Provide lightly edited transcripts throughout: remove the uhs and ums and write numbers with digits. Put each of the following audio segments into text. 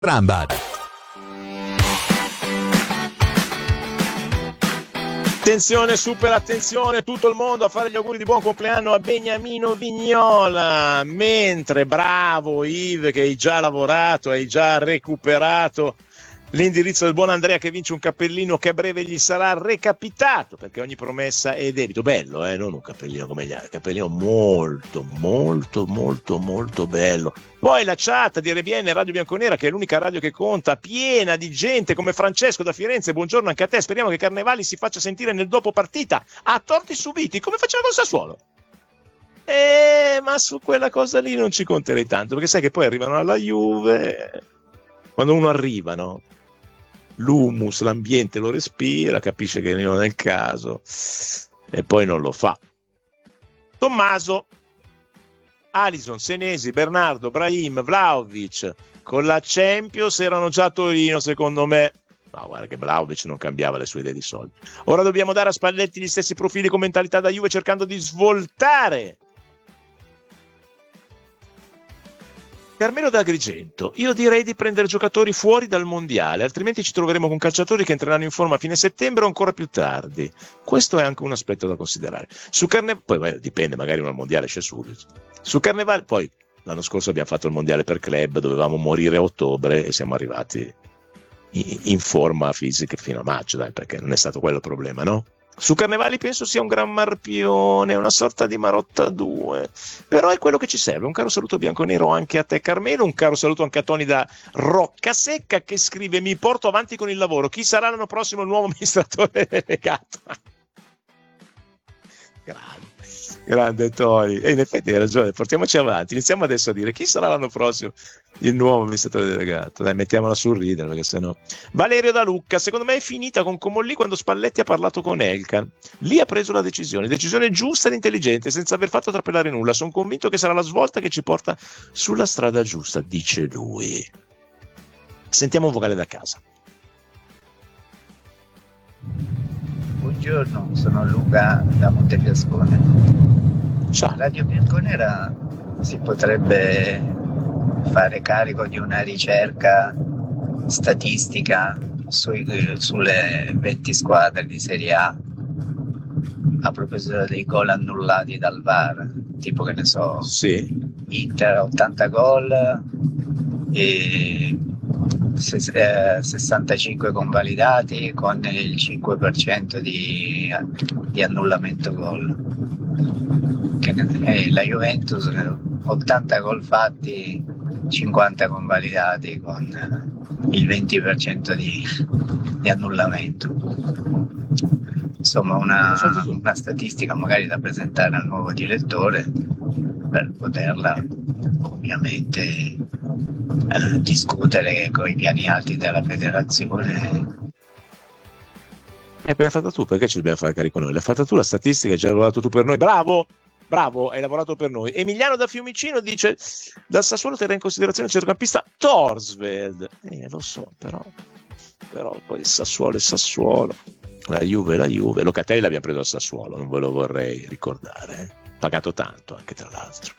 Rambad. Attenzione, super attenzione, tutto il mondo a fare gli auguri di buon compleanno a Beniamino Vignola, mentre bravo Yves che hai già lavorato, hai già recuperato l'indirizzo del buon Andrea che vince un cappellino che a breve gli sarà recapitato, perché ogni promessa è debito. Bello, non un cappellino come gli altri, un cappellino molto molto molto molto bello. Poi la chat di RBN Radio Bianconera, che è l'unica radio che conta, piena di gente come Francesco da Firenze. Buongiorno anche a te, speriamo che Carnevali si faccia sentire nel dopo partita a torti subiti come faceva con Sassuolo. Ma su quella cosa lì non ci conterei tanto, perché sai che poi arrivano alla Juve, quando uno arriva, no? L'humus, l'ambiente lo respira, capisce che non è il caso e poi non lo fa. Tommaso, Alisson, Senesi, Bernardo, Brahim, Vlahovic con la Champions erano già a Torino, secondo me. Ma guarda che Vlahovic non cambiava le sue idee di soldi. Ora dobbiamo dare a Spalletti gli stessi profili con mentalità da Juve, cercando di svoltare. Carmelo da Agrigento, io direi di prendere giocatori fuori dal mondiale, altrimenti ci troveremo con calciatori che entreranno in forma a fine settembre o ancora più tardi. Questo è anche un aspetto da considerare. Su poi dipende, magari un mondiale esce subito. Su Carnevale, poi l'anno scorso abbiamo fatto il mondiale per club, dovevamo morire a ottobre e siamo arrivati in forma fisica fino a maggio, dai, perché non è stato quello il problema, no? Su Carnevali penso sia un gran marpione, una sorta di Marotta 2, però è quello che ci serve. Un caro saluto bianconero anche a te Carmelo, un caro saluto anche a Tony da Roccasecca che scrive: mi porto avanti con il lavoro, chi sarà l'anno prossimo il nuovo amministratore delegato? Grande Tony, e in effetti hai ragione, portiamoci avanti, iniziamo adesso a dire chi sarà l'anno prossimo il nuovo amministratore delegato, dai, mettiamola sul ridere, perché sennò. Valerio da Lucca, secondo me è finita con Comolli quando Spalletti ha parlato con Elkan, lì ha preso la decisione giusta ed intelligente, senza aver fatto trapelare nulla. Sono convinto che sarà la svolta che ci porta sulla strada giusta, dice lui. Sentiamo un vocale da casa. Buongiorno, sono Luca da Montefiascone. Ciao. Radio Bianconera si potrebbe fare carico di una ricerca statistica sulle 20 squadre di Serie A proposito dei gol annullati dal VAR, tipo che ne so, sì. Inter 80 gol e 65 convalidati con il 5% di annullamento gol. La Juventus 80 gol fatti, 50 convalidati con il 20% di annullamento. Insomma una statistica magari da presentare al nuovo direttore per poterla ovviamente discutere con i piani alti della federazione. L'hai fatta tu, perché ci dobbiamo fare carico noi? L'hai fatta tu la statistica, ci hai lavorato tu per noi, bravo, hai lavorato per noi. Emiliano da Fiumicino dice: dal Sassuolo terrà in considerazione il centrocampista Torsveld. Lo so, però poi il Sassuolo è Sassuolo, la Juve è la Juve. Locatelli l'abbiamo preso al Sassuolo, non ve lo vorrei ricordare, pagato tanto anche tra l'altro.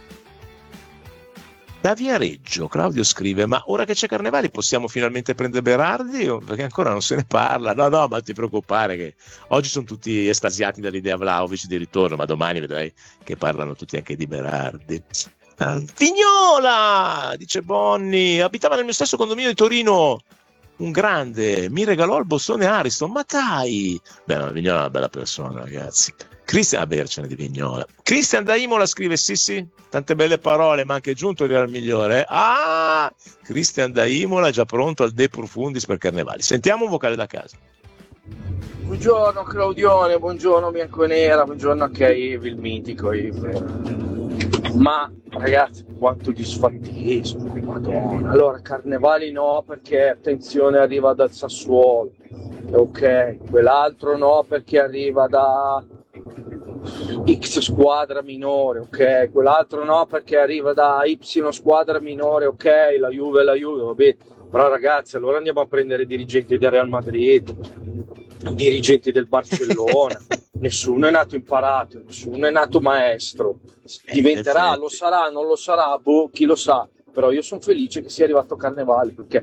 Da Viareggio Claudio scrive: ma ora che c'è Carnevali possiamo finalmente prendere Berardi? Perché ancora non se ne parla. No, ma non ti preoccupare, che oggi sono tutti estasiati dall'idea Vlahovic di ritorno, ma domani vedrai che parlano tutti anche di Berardi. Vignola, dice Bonni, abitava nel mio stesso condominio di Torino, un grande, mi regalò il bostone Ariston, ma dai! Beh, no, Vignola è una bella persona, ragazzi. Cristian Bercene di Vignola. Cristian da Imola scrive: sì, tante belle parole, ma anche giunto il Real migliore. Cristian da Imola è già pronto al De Profundis per Carnevali. Sentiamo un vocale da casa. Buongiorno Claudione, buongiorno Bianconera, buongiorno anche a Eve, il mitico Eve. Ma ragazzi, quanto disfattesimo, madonna. Allora, Carnevali no, perché attenzione, arriva dal Sassuolo, ok, quell'altro no perché arriva da X squadra minore, ok, quell'altro no perché arriva da Y squadra minore, ok, la Juve, vabbè. Però ragazzi, allora andiamo a prendere i dirigenti del Real Madrid, i dirigenti del Barcellona. Nessuno è nato imparato, nessuno è nato maestro. Diventerà, lo sarà, non lo sarà, boh, chi lo sa. però io sono felice che sia arrivato Carnevale, perché